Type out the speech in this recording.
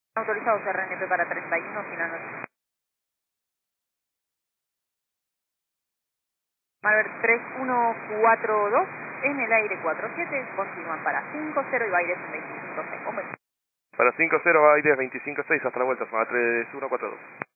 Autorizados RNP para 31, final noche. Malver 3142, en el aire 47, continúan para 50 y Baires en 25.6. Para 50 aire 25.6, hasta la vuelta, zona 3142.